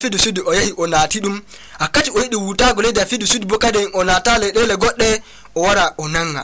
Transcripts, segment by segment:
Afrique du Sud o yahi o naati dum akati o yidi wutago leddi Afrique du Sud bo kadi o naata leɗɗele goɗɗe o wara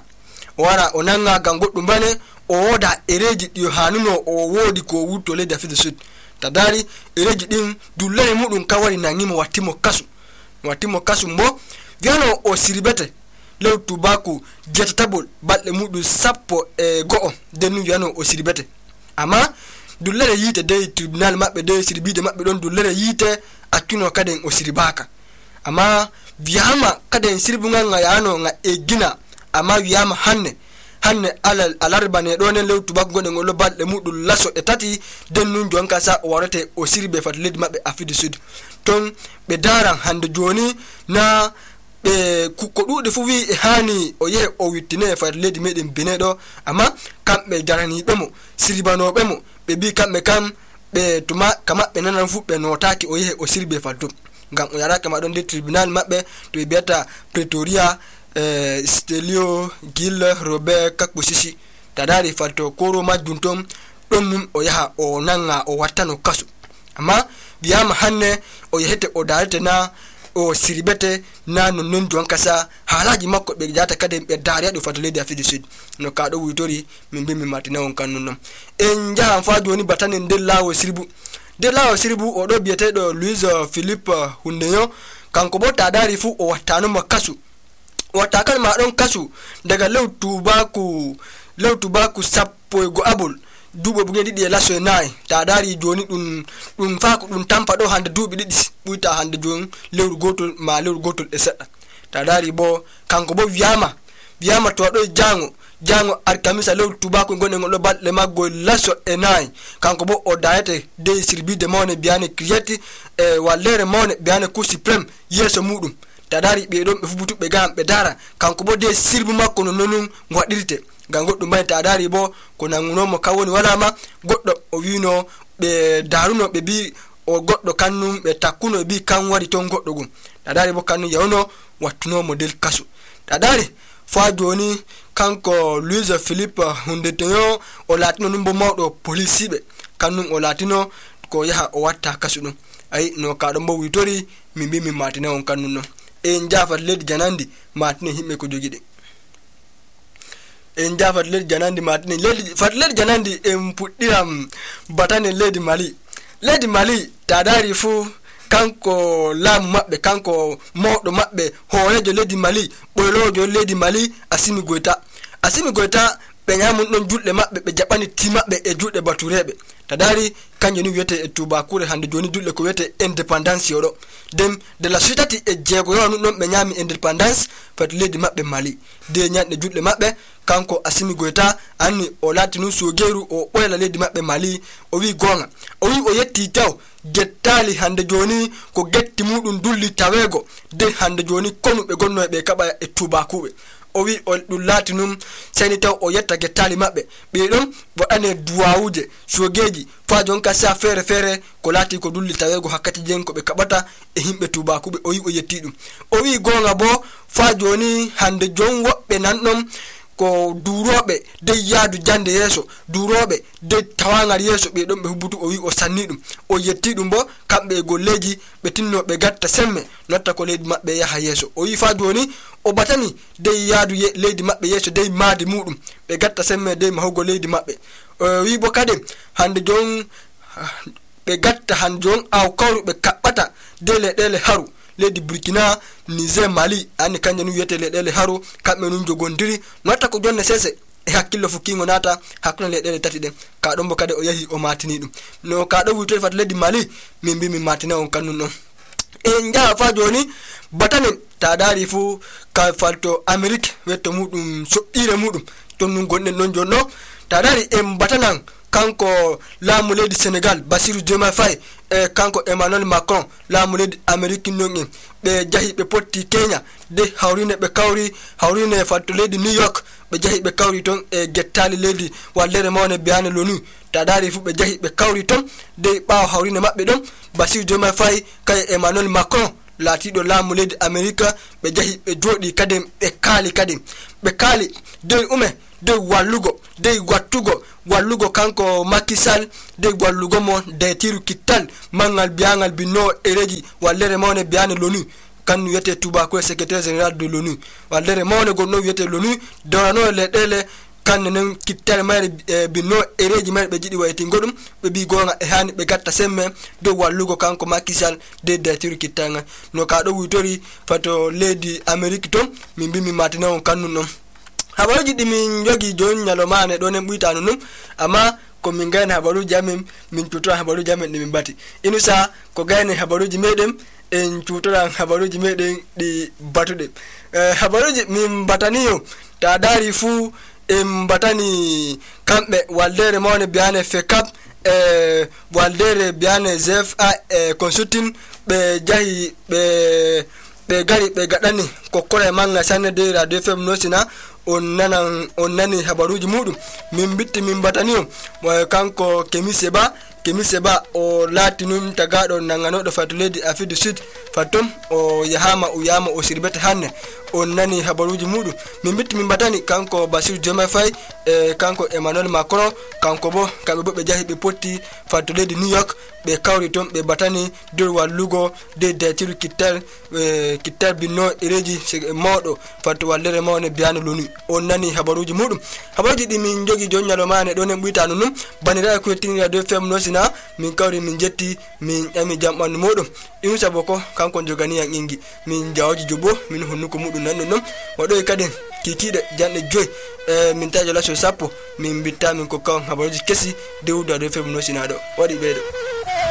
o nanga gam goɗɗum bane o woda ereji ɗi hanuno o wodi ko wutto leddi Afrique du Sud tadari ereji ɗin dullere mudum ka wari nangimo wattimo kasu mo wiano o siribete lew tubaku jetatabol balɗe mudum sappo e go'o dennu wiano o siribete amma dullere yite de tribunal mabbe de sirbide mabbe don dullere yite akino kaden o sirbaka amma wiyama kaden sirbunga nga yano nga e gina amma wiyama hanne alarba ne do ne lew tubaku gonen ngolo balɗe mudum laso e tati dennu jonka sa o warate o sirbe fat leddi mabbe Afrique du Sud ton be daran hande joni na be ko dude fu wi e hani o yehe o wittine fat leddi meden Benin do amma kambe jarani be mo sirbanobe mo be bi kambe kam be tuma kama be nanan fu be notaki o yehe o sirbe fatto ngam o yaraka ma don de tribunal mabbe to beta Pretoria Stelio Gil Robert Kakbosisi tadari fatto koro majjum tom don o yaha o nanga o wattano kasu amma biyama hanne o yehete o darete na o siribete na non jonka sa halaji makko be jata kade be dariya do fatto leddi Afrique du Sud no ka do witori min be min matina on kan non en jahan fa joni batanen de lawo siribu o do biete do Louis Philippe Hundeyo kanko bo tadari fu o wattano makasu wata kan ma don kasu daga lew tubaku sappo go abol dubo bugen didi e laso nai tadari joni dum fa ko dum tampa do hande dubi didi buita hande jon lewru gotol e sedda tadari bo kanko bo wiyama to do jango arkamisa lew tubaku gonen ngol balde maggo laso e nai kanko bo o dayete de sirbide mone biane kriyati e wallere mone biane Cour suprême yeso mudum tadari be don be fubutu be gam be dara kanko bo de sirbu makko no nonum wadirte gam goddo may tadari bo ko nanguno mo kawoni wala ma goddo o wino be daruno be bi o goddo kannum be takkuno bi kan wari ton goddo gum tadari bo kannu yawno wattuno model kasu tadari fa joni kanko Louis Philippe Hundeyo o latino numbo mawdo police be kannum o latino ko yaha o watta kasu dum ay no ka do bo witori min matina on kannum no en jafat leddi janandi matine himbe ko jogide en jafat leddi janandi matine leddi janandi en puddiram batane leddi Mali tadari fu kanko lam mabbe kanko modo mabbe horejo leddi Mali boylojo leddi Mali Assimi Goita be nyamun don julde mabbe be jabani ti mabbe e julde baturebe tadari kanjo ni wiete e tubakure hande joni julde ko wiete independence yodo dem de la société e jego yo non be nyami independence fat leddi mabbe Mali de nyande julde mabbe kanko Assimi Goita anni o latinu sogeru o boyla leddi mabbe Mali o wi gonga o wi o yetti taw gettali hande joni ko getti mudum dulli tawego de hande joni konu be gonno be kaba e tubakube o wi o dum latinum seni taw o yetta gettali mabbe be dum wadane duwawuje sogeji fa jonka sa fere ko lati ko dulli tawego hakkati jen ko be kabata e himbe tubakube o wi o yetti dum o wi gonga bo fa joni hande jon wobbe nannom ko durobe de yaadu jande yeso durobe de tawangal yeso be don be hubutu o wi o sanni dum o yetti dum bo kambe golleji be tinno be gatta semme notta ko leydi mabbe yaha yeso o wi fa joni o batani de yaadu leydi mabbe yeso de maadi mudum be gatta semme de mahugo leydi mabbe wi bo kade hande jon be gatta hande jon aw kawru be kabbata de ledele haru leydi Burkina Niger Mali ani kanje nu yete ledele haru kambe nun jogondiri nota ko jonne sese e hakkillo fukingo nata hakkunde ledele tati den ka don bo kade o yahi o matini dum no ka do wuto fat leydi Mali min matina on kannun non e nja fa joni batane tadari fu ka falto Amerique wetto mudum soddire mudum ton nun gonnen non jonno tadari em batanan kanko laamu leydi Sénégal Bassirou Diomaye Faye e kanko Emmanuel Macron laamu leydi Amérique nongen be jahi be potti Kenya de hawrine be kawri hawrine fatto leydi New York be jahi be kawri ton e gettali leydi wallere mawne biane lonu tadari fu be jahi be kawri ton de baaw hawrine mabbe don Bassirou Diomaye Faye kay Emmanuel Macron laatiɗo laamu leydi America ɓe jahi ɓe jooɗi kadi ɓe kaali dow dow wallugo kanko Macky Sall dow wallugo mo daytiru kittal mangal biyangal binno ereji wallere mawne biyane l'ONU kan wiyete Toubacouta secrétaire général de l'ONU wallere mawne gonno wiyete l'ONU dorano leɗele kanne nen kittal mayre binno ereji mayre ɓe jiɗi waytingo ɗum ɓe bi gonga e hani ɓe gatta semme dow wallugo kanko Macky Sall de daytiru kittal ngal no ka ɗo witori fato leydi Amérique to min mbi mi matina on kannun non habaruji ɗi min jogi jon nyalomane ɗo nen ɓuytano num amma ko min gayna habaruji amen min cutora habaruji amen ɗi min bati inusa ko gayne habaruji meɗen en cutoran habaruji meɗen ɗi batuɗe habaruji min bataniyo ta dari fu en batani kamɓe waldere mawne biyane FECAP waldere biyane ZFA consulting ɓe jahi ɓe gari ɓe gaɗani kokkore manga sanne de Radio FM nosina on nani habaruji muɗum min bitti min bataniyo kanko Kemise Ba o latinum tagaɗo nanganoɗo fatu leydi Afrique du Sud fatum o yahama o sirbete hanne on nani habaruji muɗum min bitti min batani kanko Bassirou Diomaye Faye kanko Emmanuel Macron kanko bo kamɓe bo ɓe jahi ɓe potti fatu leydi New York ɓe kawri toon ɓe batani dow wallugo de daytiru kittal binno ereji mawɗo fatu wallere mawne biyano l'ONU on nani habaruji muɗum habaruji ɗi min jogi jon nyalomane ɗo nen ɓuytano num baniraɓe ko yettini Radio FM nosina min kawri min jetti min ƴami jam ɓandu muɗum Inusa Boko kanko jogani yan ingi min jawoji jobo min honnuko muɗum nan non waɗoy kadi kikiɗe janɗe 5 min tajo laso sappo min bitta min ko kaw habaruji kesi dewdu Radio FM nosina ɗo waɗi ɓeyɗo